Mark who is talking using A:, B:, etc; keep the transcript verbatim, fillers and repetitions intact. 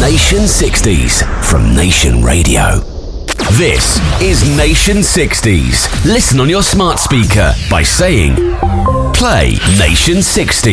A: Nation sixties from Nation Radio. This is Nation sixties. Listen on your smart speaker by saying, play Nation sixty.